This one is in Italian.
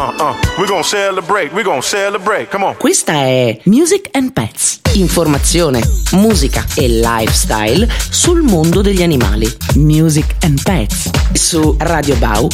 We're gonna celebrate, come on. Questa è Music and Pets. Informazione, musica e lifestyle sul mondo degli animali. Music and Pets su Radio Bau